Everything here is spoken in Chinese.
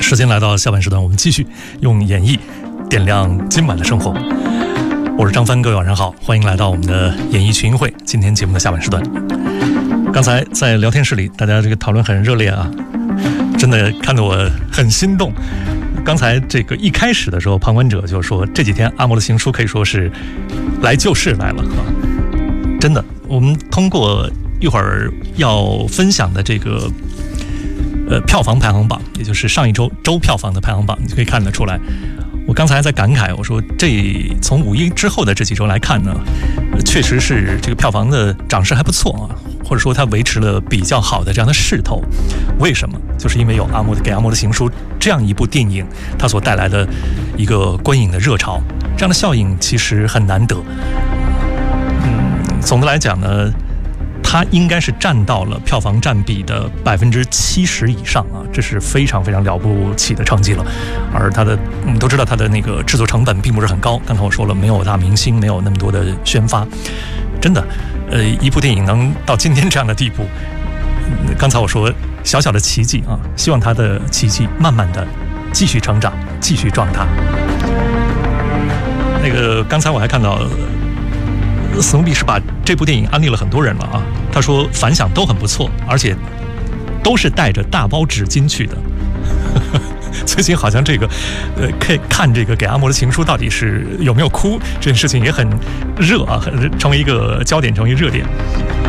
时间来到下半时段，我们继续用演绎点亮今晚的生活。我是张帆，各位晚上好，欢迎来到我们的演艺群英会。今天节目的下半时段，刚才在聊天室里，大家这个讨论很热烈啊，真的看得我很心动。刚才这个一开始的时候，旁观者就说这几天阿嬷的行书可以说是来救市来了啊！真的，我们通过一会儿要分享的这个票房排行榜，也就是上一周票房的排行榜，你就可以看得出来。我刚才还在感慨，我说从五一之后的这几周来看呢，确实是这个票房的涨势还不错啊，或者说它维持了比较好的这样的势头。为什么？就是因为有给阿嬷的行书这样一部电影，它所带来的一个观影的热潮，这样的效应其实很难得。总的来讲呢，它应该是占到了票房占比的70%以上啊，这是非常非常了不起的成绩了。而我们都知道它的那个制作成本并不是很高，刚才我说了，没有大明星，没有那么多的宣发，真的，一部电影能到今天这样的地步，刚才我说小小的奇迹啊，希望它的奇迹慢慢的继续成长，继续壮大。刚才我还看到史努比是把这部电影安利了很多人了啊，他说反响都很不错，而且都是带着大包纸巾去的。最近好像看这个给阿嬷的情书到底是有没有哭这件事情也很热啊，成为一个焦点，成为一个热点。